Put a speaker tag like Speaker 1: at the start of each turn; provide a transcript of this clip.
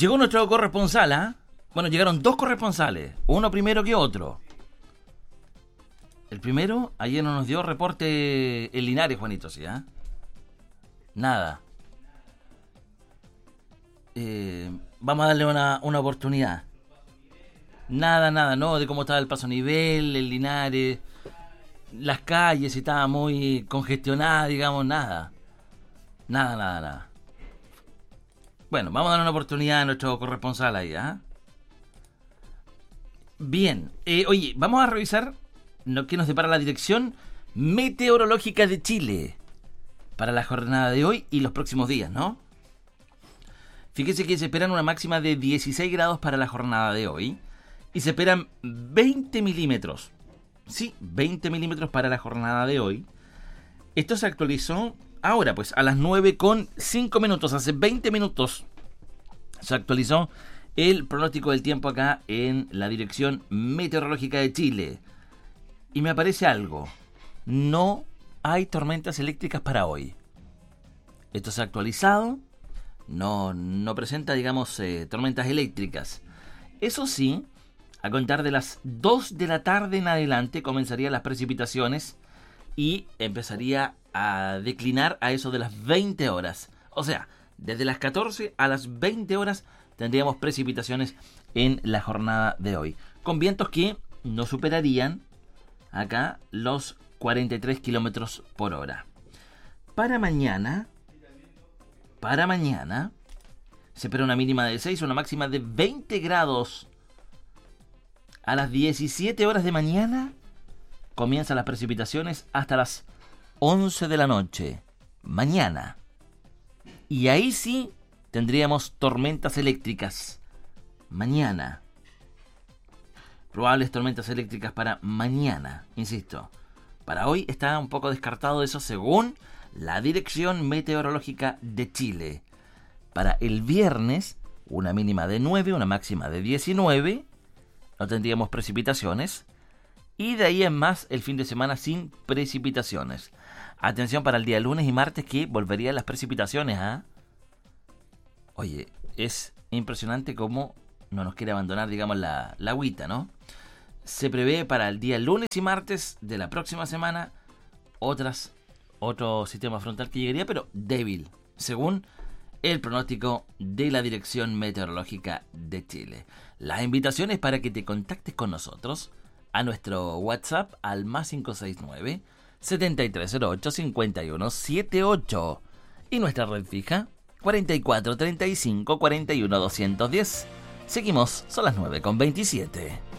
Speaker 1: Llegó nuestro corresponsal, ¿ah? Bueno, llegaron dos corresponsales, uno primero que otro. El primero, ayer no nos dio reporte en Linares, Juanito, ¿sí? ¿Ah? Nada. Vamos a darle una oportunidad. Nada, ¿no? De cómo estaba el paso a nivel, el Linares, las calles, si estaba muy congestionada, digamos, nada. Nada. Bueno, vamos a dar una oportunidad a nuestro corresponsal ahí, ¿ah? Bien, oye, vamos a revisar lo que nos depara la Dirección Meteorológica de Chile para la jornada de hoy y los próximos días, ¿no? Fíjese que se esperan una máxima de 16 grados para la jornada de hoy y se esperan 20 milímetros. Sí, 20 milímetros para la jornada de hoy. Esto se actualizó ahora, pues, a las 9:05, hace 20 minutos se actualizó el pronóstico del tiempo acá en la Dirección Meteorológica de Chile. Y me aparece algo. No hay tormentas eléctricas para hoy. Esto se ha actualizado. No presenta, digamos, tormentas eléctricas. Eso sí, a contar de las 2 de la tarde en adelante comenzarían las precipitaciones y empezaría a declinar a eso de las 20 horas. O sea, desde las 14 a las 20 horas tendríamos precipitaciones en la jornada de hoy, con vientos que no superarían acá los 43 kilómetros por hora. Para mañana se espera una mínima de 6, una máxima de 20 grados. A las 17 horas de mañana comienzan las precipitaciones hasta las 11 de la noche. Mañana. Y ahí sí tendríamos tormentas eléctricas. Mañana. Probables tormentas eléctricas para mañana, insisto. Para hoy está un poco descartado eso según la Dirección Meteorológica de Chile. Para el viernes, una mínima de 9, una máxima de 19. No tendríamos precipitaciones. Y de ahí en más el fin de semana sin precipitaciones. Atención para el día lunes y martes que volverían las precipitaciones, ¿ah? Oye, es impresionante cómo no nos quiere abandonar, digamos, la agüita, ¿no? Se prevé para el día lunes y martes de la próxima semana otro sistema frontal que llegaría, pero débil, según el pronóstico de la Dirección Meteorológica de Chile. Las invitaciones para que te contactes con nosotros a nuestro WhatsApp al +569 7308 5178 y nuestra red fija 44 35 41 210. Seguimos, son las 9:27.